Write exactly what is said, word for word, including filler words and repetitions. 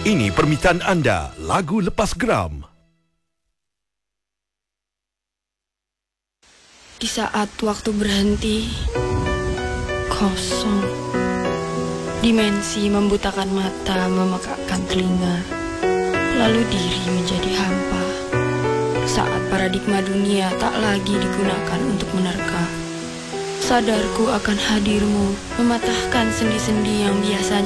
Ini permintaan anda, lagu Lepas Geram. Di saat waktu berhenti, kosong. Dimensi membutakan mata, memekakkan telinga. Lalu diri menjadi hampa. Saat paradigma dunia tak lagi digunakan untuk menerka. Sadarku akan hadirmu, mematahkan sendi-sendi yang biasanya